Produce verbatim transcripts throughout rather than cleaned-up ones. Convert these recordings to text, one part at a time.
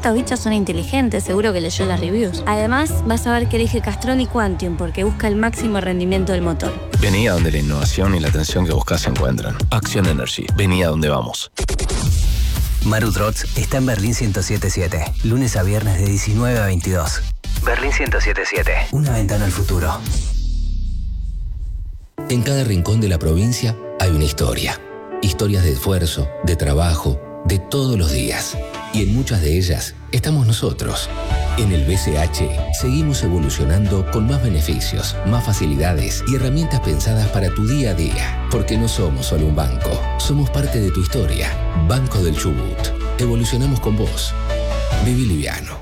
estos bichos son inteligentes, seguro que leyó las reviews. Además, vas a ver que elige Castrol y Quantium porque busca el máximo rendimiento del motor. Vení a donde la innovación y la atención que buscas se encuentran. Action Energy. Vení a donde vamos. Maru Trotz está en Berlín ciento siete siete. Lunes a viernes de diecinueve a veintidós. Berlín ciento siete siete. Una ventana al futuro. En cada rincón de la provincia hay una historia. Historias de esfuerzo, de trabajo, de todos los días. Y en muchas de ellas estamos nosotros. En el B C H seguimos evolucionando con más beneficios, más facilidades y herramientas pensadas para tu día a día. Porque no somos solo un banco, somos parte de tu historia. Banco del Chubut. Evolucionamos con vos. Viví liviano.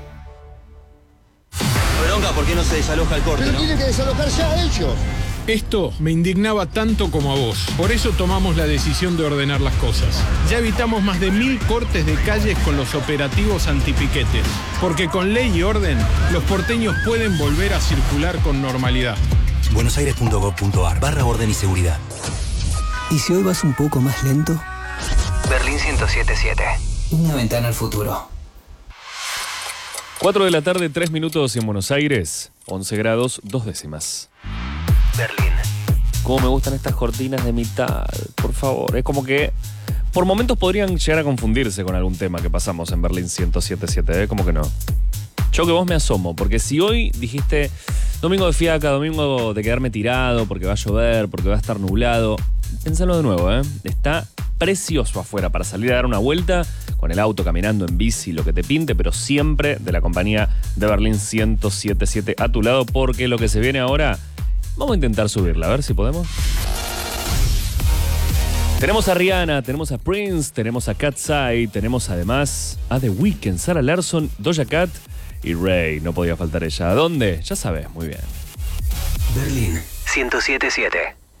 Bronca, ¿por qué no se desaloja el corte? Pero ¿no? tienen que desalojar ya ellos. Esto me indignaba tanto como a vos. Por eso tomamos la decisión de ordenar las cosas. Ya evitamos más de mil cortes de calles con los operativos antipiquetes. Porque con ley y orden, los porteños pueden volver a circular con normalidad. buenosaires punto gov punto ar barra orden y seguridad. ¿Y si hoy vas un poco más lento? Berlín ciento siete siete. Una ventana al futuro. cuatro de la tarde, tres minutos en Buenos Aires. once grados, dos décimas. Berlín. Cómo me gustan estas cortinas de mitad, por favor. Es como que por momentos podrían llegar a confundirse con algún tema que pasamos en Berlín ciento siete siete, ¿eh? Como que no. Yo que vos me asomo, porque si hoy dijiste domingo de fiaca, domingo de quedarme tirado porque va a llover, porque va a estar nublado, pensalo de nuevo, ¿eh? Está precioso afuera para salir a dar una vuelta con el auto, caminando, en bici, lo que te pinte, pero siempre de la compañía de Berlín ciento siete siete a tu lado, porque lo que se viene ahora, vamos a intentar subirla, a ver si podemos. Tenemos a Rihanna, tenemos a Prince, tenemos a Katseye, tenemos además a The Weeknd, Sarah Larsson, Doja Cat y Rey. No podía faltar ella. ¿A dónde? Ya sabes, muy bien. Berlín ciento siete siete.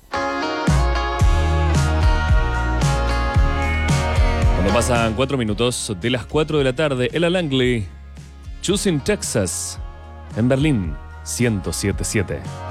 Cuando pasan cuatro minutos de las cuatro de la tarde, Ella Langley, Choosing Texas, en Berlín ciento siete siete.